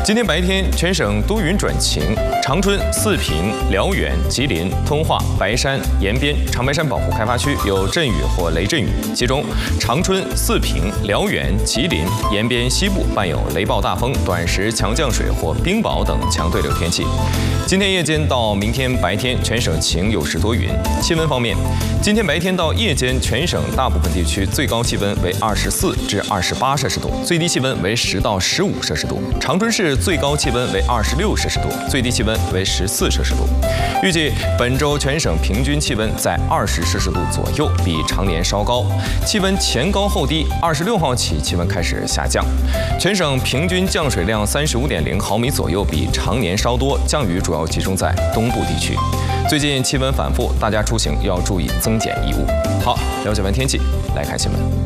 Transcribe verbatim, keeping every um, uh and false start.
今天白天全省多云转晴，长春、四平、辽源、吉林、通化、白山、延边、长白山保护开发区有阵雨或雷阵雨，其中长春、四平、辽源、吉林、延边西部伴有雷暴大风、短时强降水或冰雹等强对流天气。今天夜间到明天白天全省晴有时多云。气温方面，今天白天到夜间全省大部分地区最高气温为二十四至二十八摄氏度，最低气温为十到十五摄氏度。长春市最高气温为二十六摄氏度，最低气温为十四摄氏度。预计本周全省平均气温在二十摄氏度左右，比常年稍高。气温前高后低，二十六号起气温开始下降。全省平均降水量三十五点零毫米左右，比常年稍多，降雨主要集中在东部地区。最近气温反复，大家出行要注意增减衣物。好，了解完天气，来看新闻。